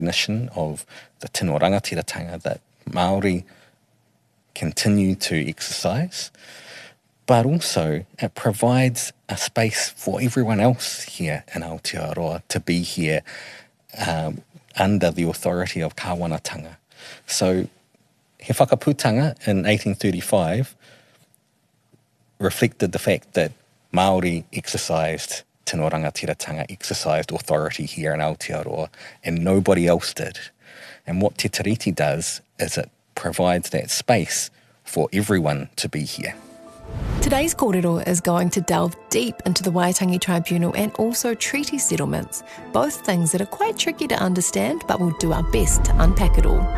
recognition of the tino rangatiratanga that Māori continue to exercise, but also it provides a space for everyone else here in Aotearoa to be here under the authority of kāwanatanga. So he whakaputanga in 1835 reflected the fact that Māori exercised tino rangatiratanga, exercised authority here in Aotearoa, and nobody else did. And what Te Tiriti does is it provides that space for everyone to be here. Today's kōrero is going to delve deep into the Waitangi Tribunal and also treaty settlements, both things that are quite tricky to understand, but we'll do our best to unpack it all.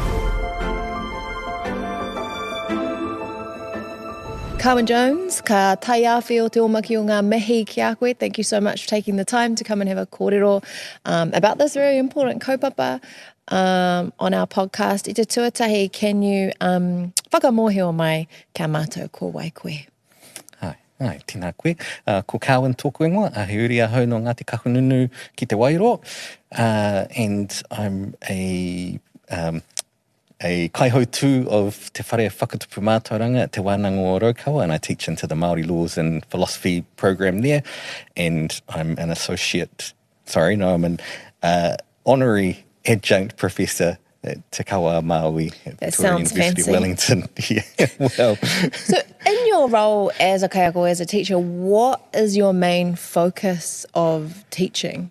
Carmen Jones, ka tai awhi o te omaki o ngā mihi ki a koe. Thank you so much for taking the time to come and have a kōrero about this very important kaupapa on our podcast. I te tuatahi, can you whakamohio mai kia mātou ko wai koe? Ai, tēnā koe. Ko Cowan tōku ingoa, he uri a hau no Ngāti Kahungunu ki te Wairua, and I'm a kaihautu of Te Whare Whakatupu Mātauranga at Te Wānanga o Raukawa, and I teach into the Māori Laws and Philosophy program there, and I'm an I'm an honorary adjunct professor at Te Kawa Māui at Victoria University of Wellington. Yeah, well. So in your role as a kaiako, as a teacher, what is your main focus of teaching?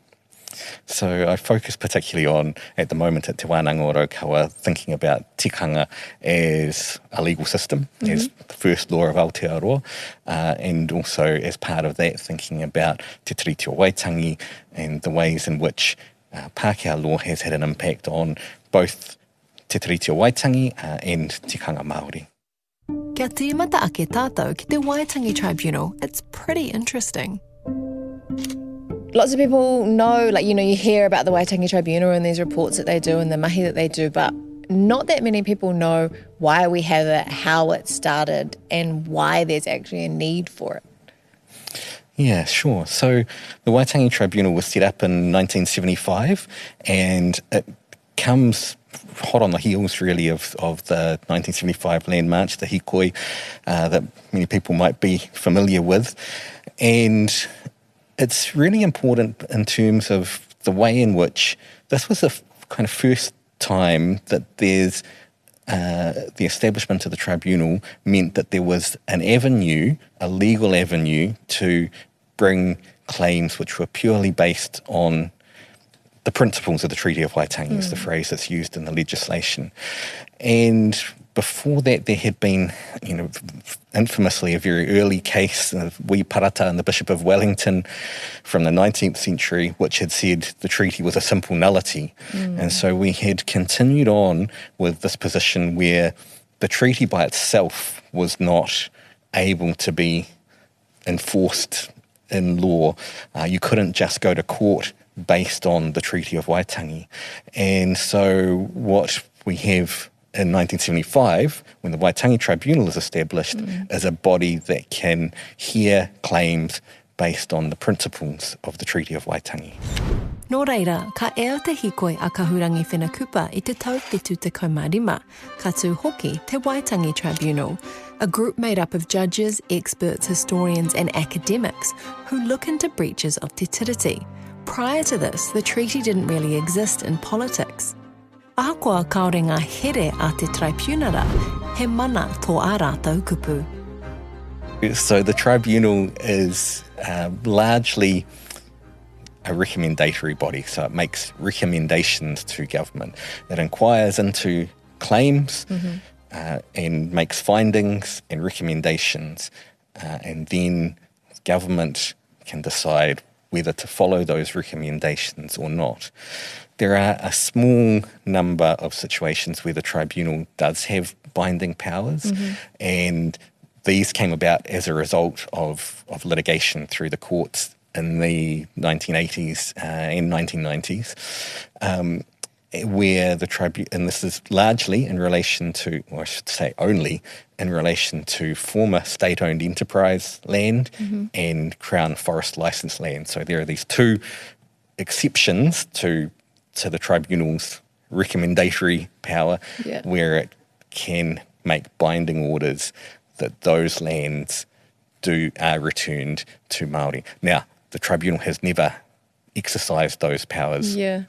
So I focus particularly on, at the moment at Te Wānanga o Raukawa, thinking about tikanga as a legal system, as the first law of Aotearoa, and also as part of that thinking about Te Tiriti o Waitangi and the ways in which Pākehā law has had an impact on both Te Tiriti o Waitangi and tikanga Māori. Kia tīmata ake tātou ki te Waitangi Tribunal. It's pretty interesting. Lots of people know, you hear about the Waitangi Tribunal and these reports that they do and the mahi that they do, but not that many people know why we have it, how it started, and why there's actually a need for it. Yeah, sure. So the Waitangi Tribunal was set up in 1975, and it comes hot on the heels, really, of the 1975 Land March, the Hikoi, that many people might be familiar with. And it's really important in terms of the way in which this was the kind of first time that there's the establishment of the tribunal meant that there was an avenue, a legal avenue, to bring claims which were purely based on the principles of the Treaty of Waitangi, is the phrase that's used in the legislation. And before that, there had been, infamously a very early case of Wee Parata and the Bishop of Wellington from the 19th century, which had said the treaty was a simple nullity. And so we had continued on with this position where the treaty by itself was not able to be enforced in law. You couldn't just go to court based on the Treaty of Waitangi. And so what we have in 1975, when the Waitangi Tribunal is established, is a body that can hear claims based on the principles of the Treaty of Waitangi. Nō reira, ka ea te hikoi a Kahurangi Whenakupa I te tau whetū te kaumārima, ka tū hoki te Waitangi Tribunal, a group made up of judges, experts, historians and academics who look into breaches of te tiriti. Prior to this, the treaty didn't really exist in politics. Ahakoa kaore ngā here a te tribunara, he mana tō ā rātou kupu. So the tribunal is largely a recommendatory body, so it makes recommendations to government. It inquires into claims and makes findings and recommendations, and then government can decide whether to follow those recommendations or not. There are a small number of situations where the tribunal does have binding powers, and these came about as a result of litigation through the courts in the 1980s and 1990s, where the tribunal, and this is largely in relation to, or I should say only, in relation to former state-owned enterprise land and Crown Forest licence land. So there are these two exceptions to to the tribunal's recommendatory power, Yeah. where it can make binding orders that those lands are returned to Māori. Now, the tribunal has never exercised those powers. Yeah.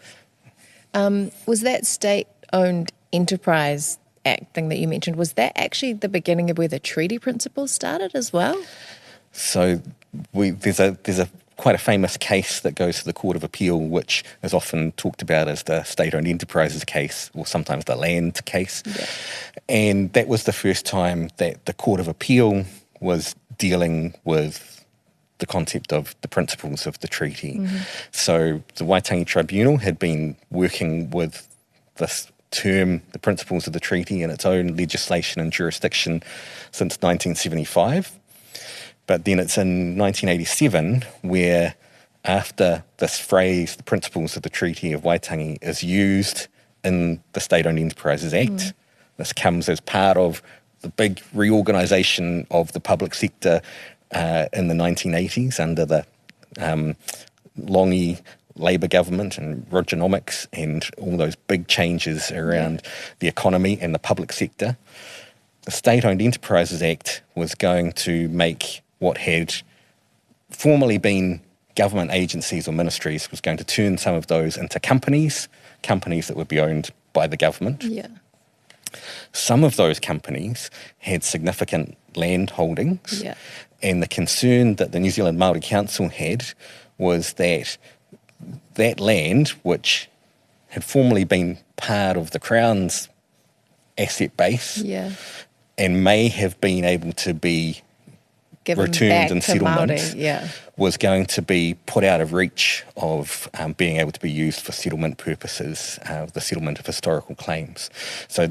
Was that state-owned enterprise act thing that you mentioned, was that actually the beginning of where the treaty principles started as well? So there's a quite a famous case that goes to the Court of Appeal, which is often talked about as the state-owned enterprises case, or sometimes the land case. Yeah. And that was the first time that the Court of Appeal was dealing with the concept of the principles of the treaty. Mm-hmm. So the Waitangi Tribunal had been working with this term, the principles of the treaty, in its own legislation and jurisdiction since 1975. But then it's in 1987 where, after this phrase, the principles of the Treaty of Waitangi, is used in the State-Owned Enterprises Act. This comes as part of the big reorganisation of the public sector in the 1980s under the Longi Labour government and Rogernomics and all those big changes around the economy and the public sector. The State-Owned Enterprises Act was going to make what had formerly been government agencies or ministries, was going to turn some of those into companies that would be owned by the government. Yeah. Some of those companies had significant land holdings, and the concern that the New Zealand Māori Council had was that that land, which had formerly been part of the Crown's asset base, and may have been able to be given returned in settlement, Māori, was going to be put out of reach of being able to be used for settlement purposes, the settlement of historical claims. So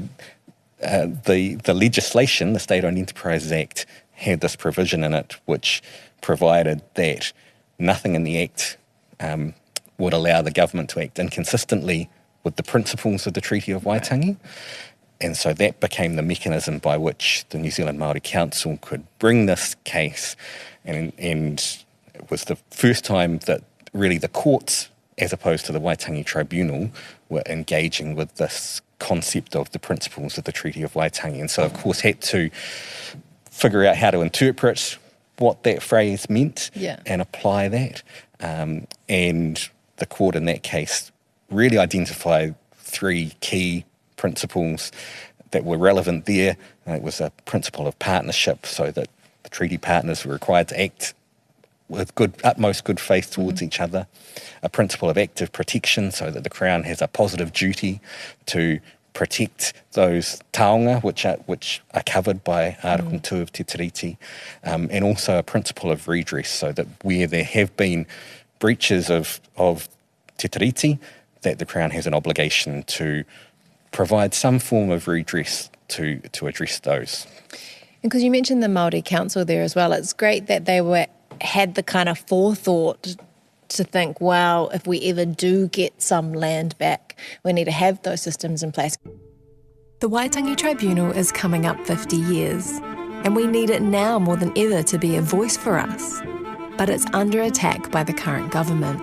the legislation, the State-Owned Enterprises Act, had this provision in it which provided that nothing in the Act would allow the government to act inconsistently with the principles of the Treaty of Waitangi. And so that became the mechanism by which the New Zealand Māori Council could bring this case, and it was the first time that really the courts, as opposed to the Waitangi Tribunal, were engaging with this concept of the principles of the Treaty of Waitangi. And so, of course, had to figure out how to interpret what that phrase meant and apply that. And the court in that case really identified three key principles that were relevant there. It was a principle of partnership, so that the treaty partners were required to act with utmost good faith towards each other. A principle of active protection, so that the Crown has a positive duty to protect those taonga which are covered by Article 2 of Te Tiriti, and also a principle of redress, so that where there have been breaches of Te Tiriti, that the Crown has an obligation to provide some form of redress to address those. And because you mentioned the Māori Council there as well, it's great that they had the kind of forethought to think, wow, if we ever do get some land back, we need to have those systems in place. The Waitangi Tribunal is coming up 50 years, and we need it now more than ever to be a voice for us. But it's under attack by the current government.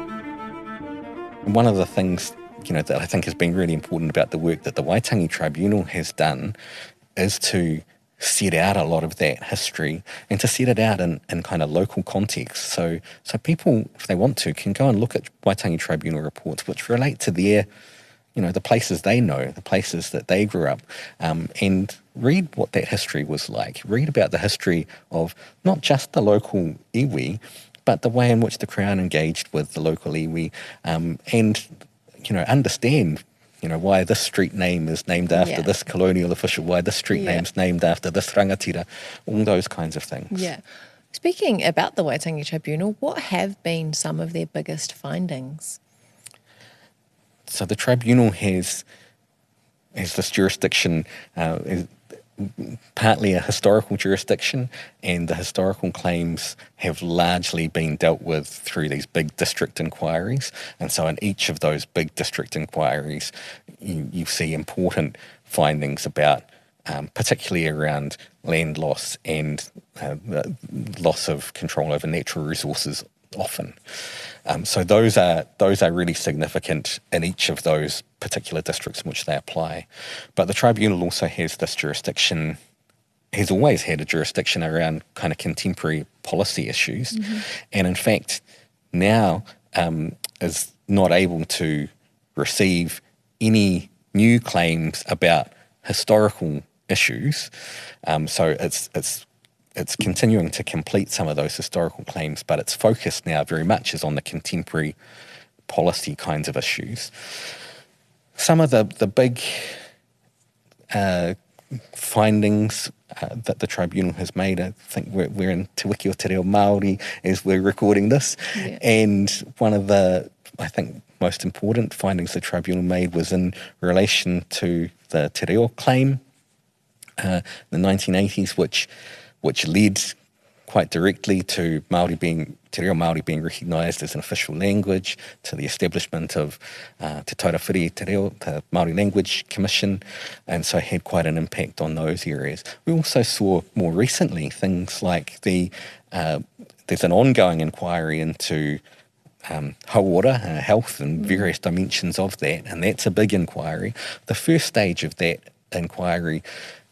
One of the things that I think has been really important about the work that the Waitangi Tribunal has done is to set out a lot of that history and to set it out in kind of local context. So people, if they want to, can go and look at Waitangi Tribunal reports which relate to their, the places they know, the places that they grew up, and read what that history was like. Read about the history of not just the local iwi, but the way in which the Crown engaged with the local iwi, and understand, why this street name is named after this colonial official, why this street name's named after this rangatira, all those kinds of things. Yeah. Speaking about the Waitangi Tribunal, what have been some of their biggest findings? So the tribunal has this jurisdiction, partly a historical jurisdiction, and the historical claims have largely been dealt with through these big district inquiries. And so in each of those big district inquiries, you see important findings about, particularly around land loss and loss of control over natural resources often. So those are really significant in each of those particular districts in which they apply. But the tribunal also has this jurisdiction, has always had a jurisdiction around kind of contemporary policy issues, and in fact now is not able to receive any new claims about historical issues. So it's continuing to complete some of those historical claims, but its focus now very much is on the contemporary policy kinds of issues. Some of the big findings that the tribunal has made, I think we're in Te Wiki o Te Reo Māori as we're recording this, and one of the, I think, most important findings the tribunal made was in relation to the Te Reo claim, the 1980s, which led quite directly to Te Reo Māori being recognised as an official language, to the establishment of Te Taurawhiri Te Reo, the Māori Language Commission, and so had quite an impact on those areas. We also saw more recently things like there's an ongoing inquiry into hauora, health and various dimensions of that, and that's a big inquiry. The first stage of that inquiry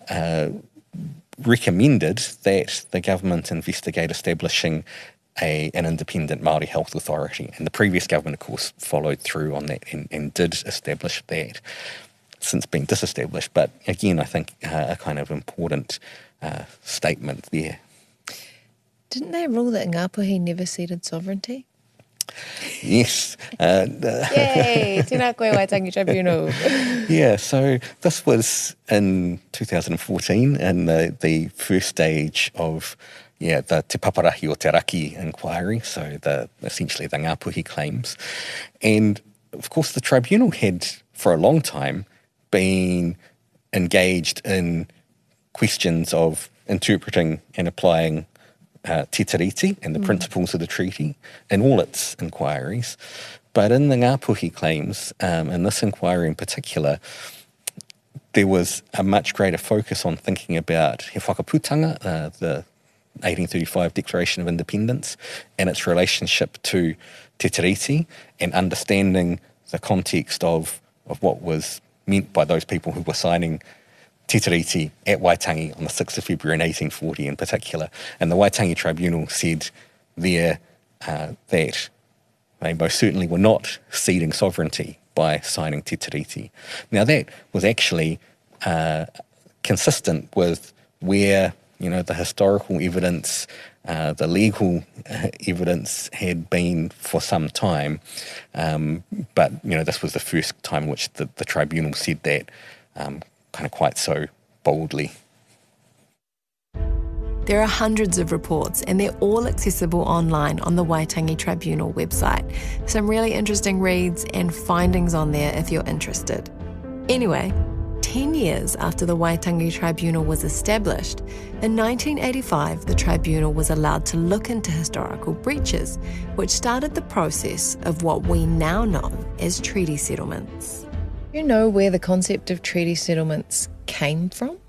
recommended that the government investigate establishing an independent Māori health authority, and the previous government, of course, followed through on that and did establish that, since being disestablished. But again, I think a kind of important statement there. Didn't they rule that Ngāpuhi never ceded sovereignty? Yes. Yay! Tēnā koe Waitangi Tribunal. Yeah, so this was in 2014 in the first stage of the Te Paparahi o Te Raki inquiry, so essentially the Ngāpuhi claims. And of course the tribunal had for a long time been engaged in questions of interpreting and applying Te Tiriti and the principles of the treaty in all its inquiries. But in the Ngāpuhi claims, in this inquiry in particular, there was a much greater focus on thinking about he whakaputanga, the 1835 Declaration of Independence, and its relationship to Te Tiriti, and understanding the context of what was meant by those people who were signing Te Tiriti at Waitangi on the 6th of February in 1840 in particular. And the Waitangi Tribunal said there that they most certainly were not ceding sovereignty by signing Te Tiriti. Now that was actually consistent with where the historical evidence, the legal evidence had been for some time. But this was the first time in which the tribunal said that kind of quite so boldly. There are hundreds of reports and they're all accessible online on the Waitangi Tribunal website. Some really interesting reads and findings on there if you're interested. Anyway, 10 years after the Waitangi Tribunal was established, in 1985 the tribunal was allowed to look into historical breaches, which started the process of what we now know as treaty settlements. Do you know where the concept of treaty settlements came from?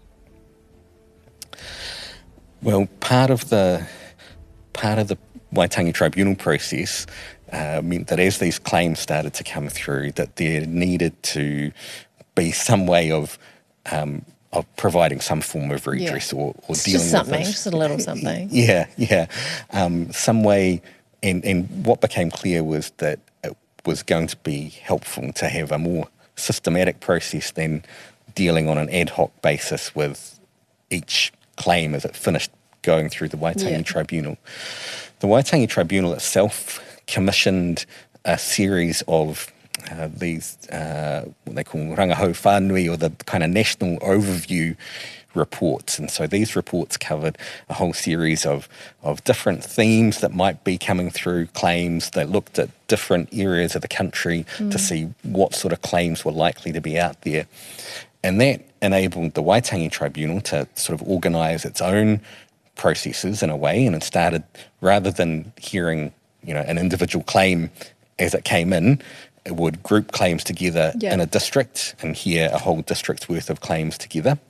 Well, part of the Waitangi Tribunal process meant that as these claims started to come through, that there needed to be some way of providing some form of redress or dealing with this. Just a little something. Some way, and what became clear was that it was going to be helpful to have a more systematic process than dealing on an ad hoc basis with each claim as it finished going through the Waitangi Tribunal. The Waitangi Tribunal itself commissioned a series of these, what they call rangahau whānui, or the kind of national overview reports. And so these reports covered a whole series of different themes that might be coming through claims. They looked at different areas of the country to see what sort of claims were likely to be out there. And that enabled the Waitangi Tribunal to sort of organise its own processes in a way, and it started, rather than hearing an individual claim as it came in, it would group claims together in a district and hear a whole district's worth of claims together.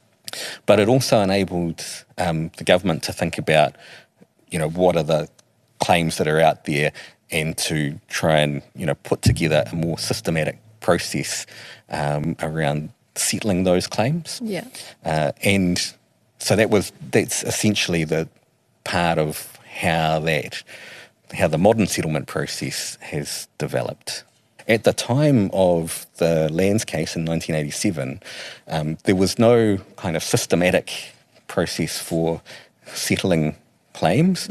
But it also enabled the government to think about, what are the claims that are out there and to try and, put together a more systematic process around settling those claims. Yeah. And so that's essentially the part of how the modern settlement process has developed. At the time of the Lands case in 1987, there was no kind of systematic process for settling claims.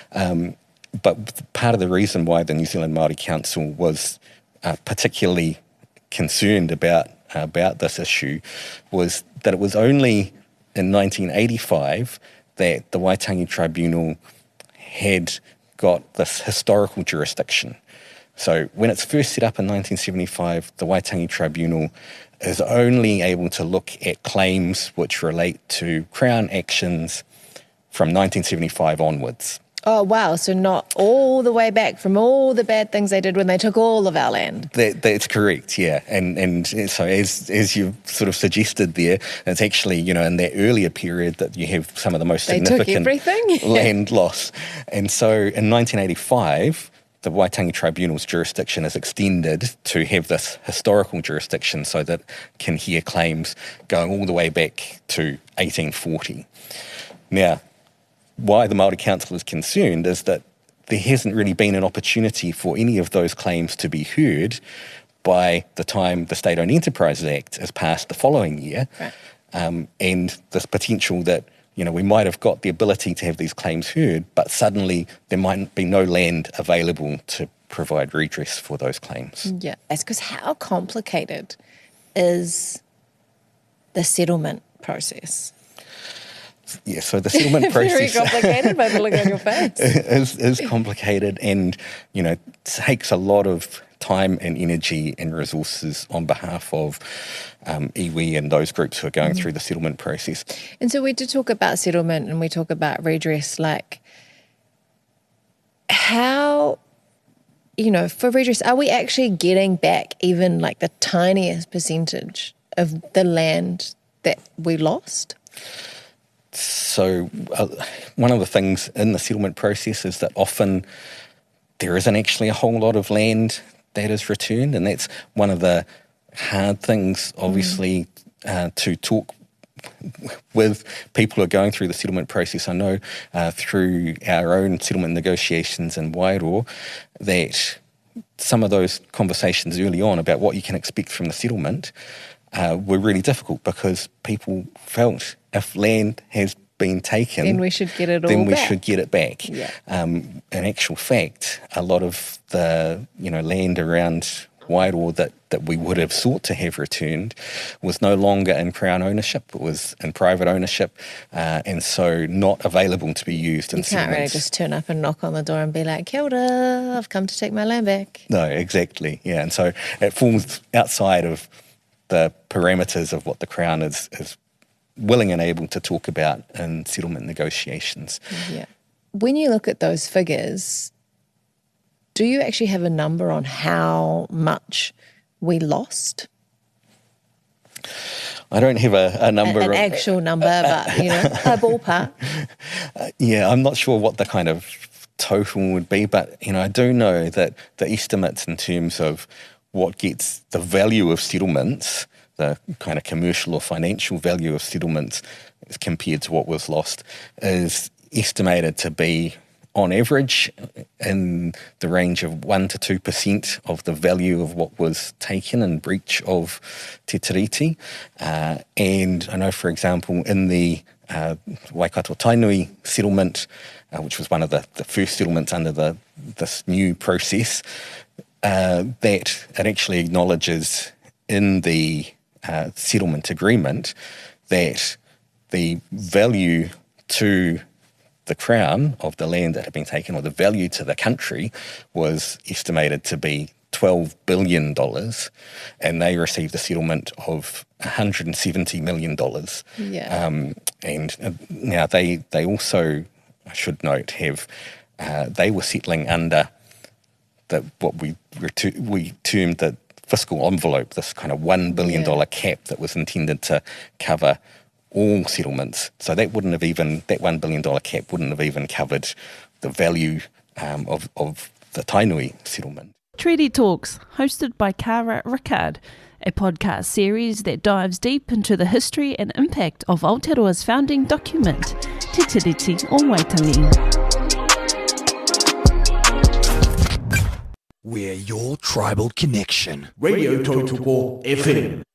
But part of the reason why the New Zealand Māori Council was particularly concerned about this issue was that it was only in 1985 that the Waitangi Tribunal had got this historical jurisdiction. So when it's first set up in 1975, the Waitangi Tribunal is only able to look at claims which relate to Crown actions from 1975 onwards. Oh, wow. So not all the way back from all the bad things they did when they took all of our land. That's correct, yeah. And so as you sort of suggested there, it's actually, in that earlier period that you have some of the most significant land loss. And so in 1985, the Waitangi Tribunal's jurisdiction is extended to have this historical jurisdiction so that it can hear claims going all the way back to 1840. Now, why the Māori Council is concerned is that there hasn't really been an opportunity for any of those claims to be heard by the time the State-Owned Enterprises Act is passed the following year. Right. And this potential that, we might have got the ability to have these claims heard, but suddenly there might be no land available to provide redress for those claims. Yeah, that's because how complicated is the settlement process? Yeah, so the settlement process... Very complicated by the look on your face. is complicated and, takes a lot of time and energy and resources on behalf of iwi and those groups who are going through the settlement process. And so we do talk about settlement and we talk about redress, like how, for redress, are we actually getting back even like the tiniest percentage of the land that we lost? So one of the things in the settlement process is that often there isn't actually a whole lot of land that is returned, and that's one of the hard things, obviously, to talk with people who are going through the settlement process. I know through our own settlement negotiations in Wairoa that some of those conversations early on about what you can expect from the settlement were really difficult because people felt if land has been taken, then we should get it all then we back. should get it back. Yeah. In actual fact, a lot of the land around Wairoa that we would have sought to have returned was no longer in Crown ownership. It was in private ownership, and so not available to be used in settlements. You can't really just turn up and knock on the door and be like, "Kia ora, I've come to take my land back." No, exactly. Yeah, and so it falls outside of the parameters of what the Crown is willing and able to talk about in settlement negotiations. Yeah. When you look at those figures, do you actually have a number on how much we lost? I don't have a number. An actual number, but, a ballpark. Yeah, I'm not sure what the kind of total would be, but, I do know that the estimates in terms of what gets the value of settlements, the kind of commercial or financial value of settlements as compared to what was lost, is estimated to be, on average, in the range of 1% to 2% of the value of what was taken in breach of Te Tiriti. And I know, for example, in the Waikato Tainui settlement, which was one of the first settlements under this new process, that it actually acknowledges in the settlement agreement that the value to the Crown of the land that had been taken, or the value to the country, was estimated to be $12 billion, and they received a settlement of $170 million. Yeah. And now they also, I should note, they were settling under what we termed the fiscal envelope, this kind of $1 billion cap that was intended to cover all settlements. So that $1 billion cap wouldn't have even covered the value of the Tainui settlement. Treaty Talks, hosted by Kara Rickard, a podcast series that dives deep into the history and impact of Aotearoa's founding document, Te Tiriti o Waitangi. We're your tribal connection. Radio Tautoko FM.